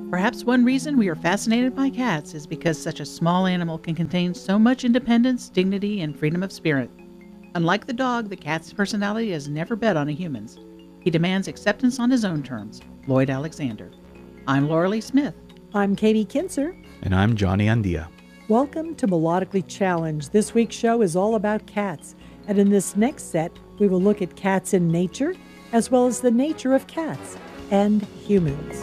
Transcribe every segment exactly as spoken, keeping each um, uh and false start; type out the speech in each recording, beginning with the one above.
Perhaps one reason we are fascinated by cats is because such a small animal can contain so much independence, dignity, and freedom of spirit. Unlike the dog, the cat's personality has never bet on a human's. He demands acceptance on his own terms. Lloyd Alexander. I'm Laura Lee Smith. I'm Katie Kinzer. And I'm Johnny Andia. Welcome to Melodically Challenged. This week's show is all about cats. And in this next set, we will look at cats in nature, as well as the nature of cats and humans.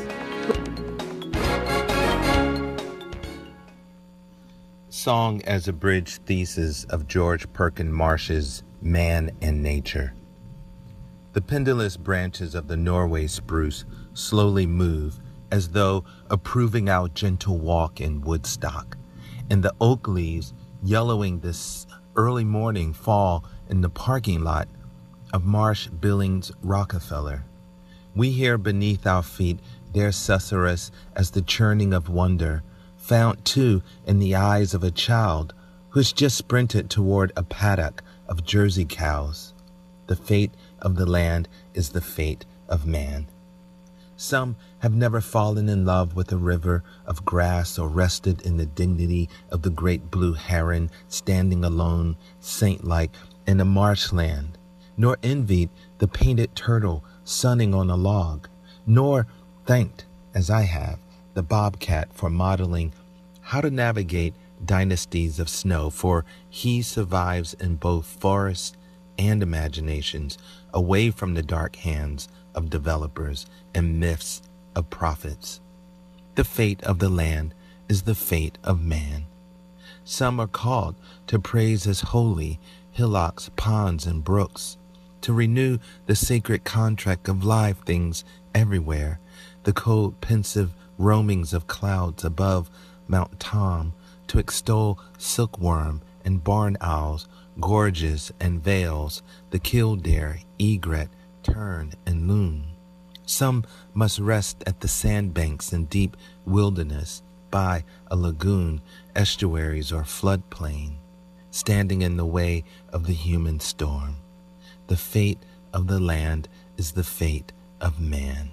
Song as a Bridge thesis of George Perkin Marsh's Man and Nature. The pendulous branches of the Norway spruce slowly move as though approving our gentle walk in Woodstock, and the oak leaves yellowing this early morning fall in the parking lot of Marsh Billings Rockefeller. We hear beneath our feet their susurrus as the churning of wonder, found too in the eyes of a child who's just sprinted toward a paddock of Jersey cows. The fate of the land is the fate of man. Some have never fallen in love with a river of grass or rested in the dignity of the great blue heron standing alone, saint-like, in a marshland, nor envied the painted turtle sunning on a log, nor thanked, as I have, the bobcat for modeling how to navigate dynasties of snow, for he survives in both forests and imaginations, away from the dark hands of developers and myths of prophets. The fate of the land is the fate of man. Some are called to praise as holy hillocks, ponds, and brooks, to renew the sacred contract of live things everywhere, the cold, pensive roamings of clouds above Mount Tom, to extol silkworm and barn owls, gorges and vales, the killdeer, egret, tern, and loon. Some must rest at the sandbanks in deep wilderness, by a lagoon, estuaries, or floodplain, standing in the way of the human storm. The fate of the land is the fate of man.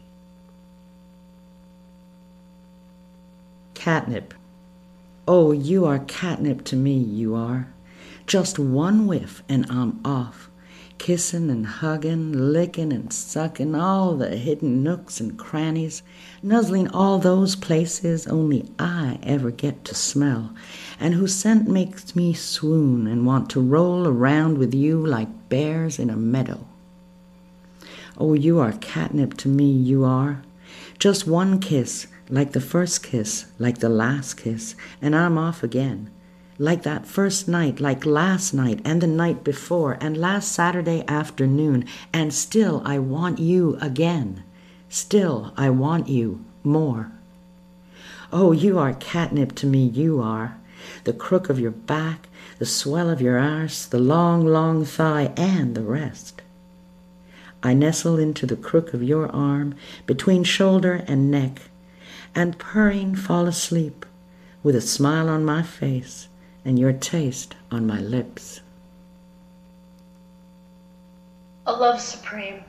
Catnip. Oh, you are catnip to me, you are. Just one whiff and I'm off, kissing and hugging, licking and sucking all the hidden nooks and crannies, nuzzling all those places only I ever get to smell, and whose scent makes me swoon and want to roll around with you like bears in a meadow. Oh, you are catnip to me, you are. Just one kiss, like the first kiss, like the last kiss, and I'm off again. Like that first night, like last night, and the night before, and last Saturday afternoon, and still I want you again. Still I want you more. Oh, you are catnip to me, you are. The crook of your back, the swell of your arse, the long, long thigh, and the rest. I nestle into the crook of your arm, between shoulder and neck, and purring fall asleep, with a smile on my face, and your taste on my lips. A love supreme.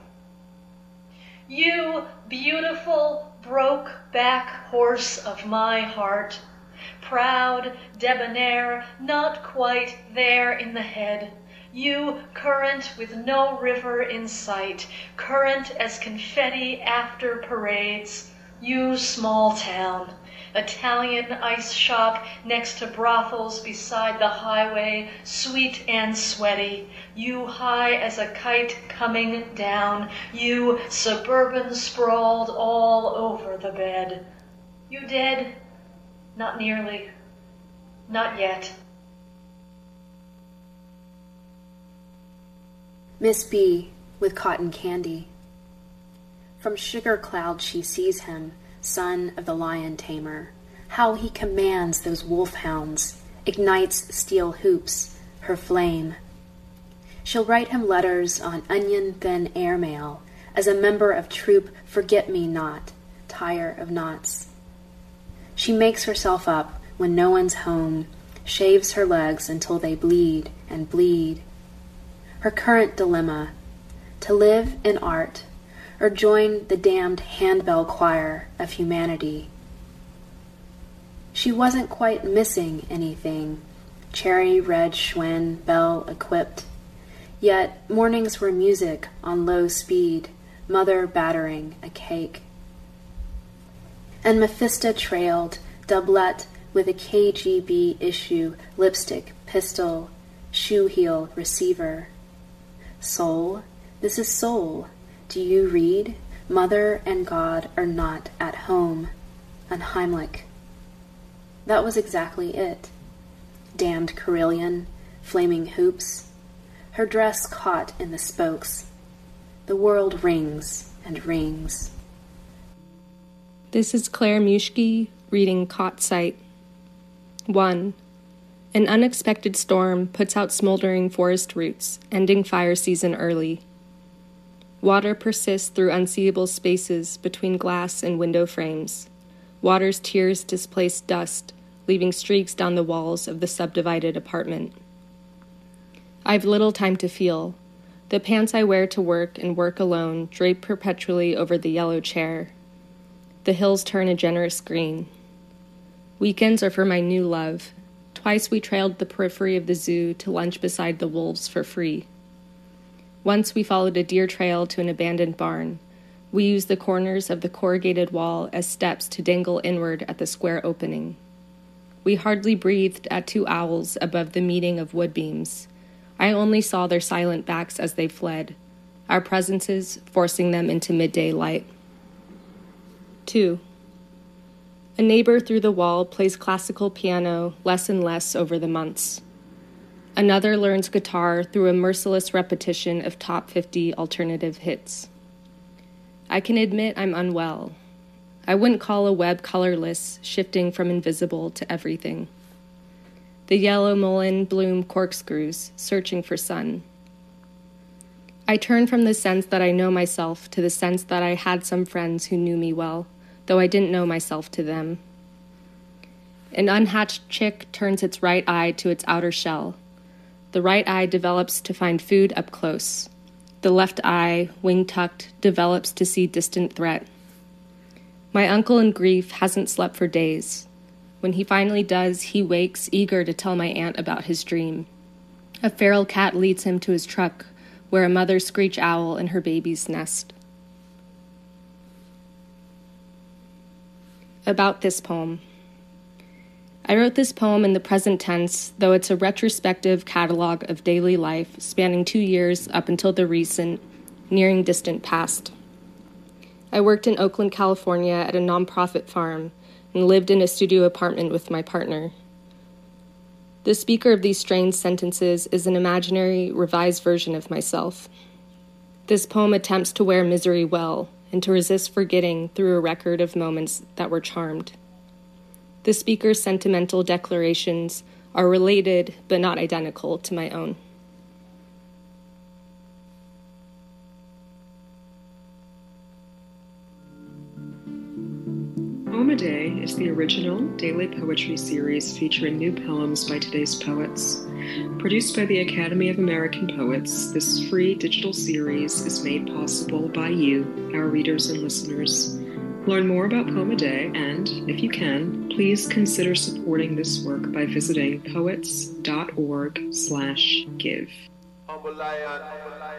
You beautiful broke-back horse of my heart, proud, debonair, not quite there in the head. You current with no river in sight, current as confetti after parades. You small town, Italian ice shop next to brothels beside the highway, sweet and sweaty. You high as a kite coming down. You suburban sprawled all over the bed. You dead? Not nearly. Not yet. Miss B with cotton candy. From sugar cloud she sees him, son of the lion tamer, how he commands those wolfhounds, ignites steel hoops, her flame. She'll write him letters on onion-thin airmail as a member of troop forget-me-not, tire of knots. She makes herself up when no one's home, shaves her legs until they bleed and bleed. Her current dilemma, to live in art or join the damned handbell choir of humanity. She wasn't quite missing anything, cherry red Schwinn bell equipped. Yet mornings were music on low speed, mother battering a cake. And Mephisto trailed, doublet with a K G B issue, lipstick, pistol, shoe heel, receiver. Soul, this is soul. Do you read? Mother and God are not at home. And Heimlich. That was exactly it. Damned carillon, flaming hoops. Her dress caught in the spokes. The world rings and rings. This is Claire Muschke reading Caught Sight. one. An unexpected storm puts out smoldering forest roots, ending fire season early. Water persists through unseeable spaces between glass and window frames. Water's tears displace dust, leaving streaks down the walls of the subdivided apartment. I've little time to feel. The pants I wear to work and work alone drape perpetually over the yellow chair. The hills turn a generous green. Weekends are for my new love. Twice we trailed the periphery of the zoo to lunch beside the wolves for free. Once we followed a deer trail to an abandoned barn. We used the corners of the corrugated wall as steps to dangle inward at the square opening. We hardly breathed at two owls above the meeting of wood beams. I only saw their silent backs as they fled, our presences forcing them into midday light. Two. A neighbor through the wall plays classical piano less and less over the months. Another learns guitar through a merciless repetition of top fifty alternative hits. I can admit I'm unwell. I wouldn't call a web colorless, shifting from invisible to everything. The yellow mullein bloom corkscrews, searching for sun. I turn from the sense that I know myself to the sense that I had some friends who knew me well, though I didn't know myself to them. An unhatched chick turns its right eye to its outer shell. The right eye develops to find food up close. The left eye, wing-tucked, develops to see distant threat. My uncle in grief hasn't slept for days. When he finally does, he wakes, eager to tell my aunt about his dream. A feral cat leads him to his truck, where a mother screech owl in her baby's nest. About this poem. I wrote this poem in the present tense, though it's a retrospective catalog of daily life spanning two years up until the recent, nearing distant past. I worked in Oakland, California at a nonprofit farm and lived in a studio apartment with my partner. The speaker of these strange sentences is an imaginary, revised version of myself. This poem attempts to wear misery well and to resist forgetting through a record of moments that were charmed. The speaker's sentimental declarations are related but not identical to my own. Poem a Day is the original daily poetry series featuring new poems by today's poets. Produced by the Academy of American Poets, this free digital series is made possible by you, our readers and listeners. Learn more about Poem a Day and, if you can, please consider supporting this work by visiting poets dot org slash give.